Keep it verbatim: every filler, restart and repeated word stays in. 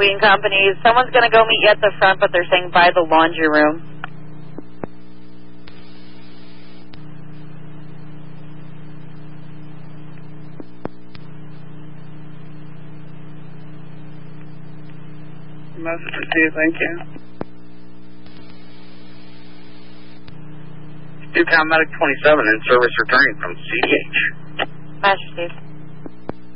Wheaton Company. Someone's going to go meet you at the front, but they're saying by the laundry room. Message received, thank you. Newtown Medic twenty-seven in service returning from C D H. Message received.